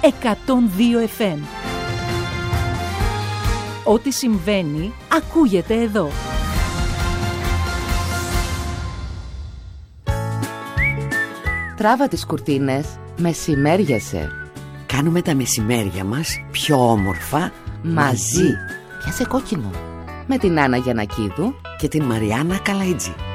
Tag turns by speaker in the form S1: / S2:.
S1: 102 FM. Ό,τι συμβαίνει ακούγεται εδώ.
S2: Τράβα τις κουρτίνες, μεσημέριασε.
S3: Κάνουμε τα μεσημέρια μας πιο όμορφα μαζί.
S2: Πιάσε κόκκινο. Με την Άννα Γιαννακίδου
S3: και την Μαριάννα Καλαϊτζή.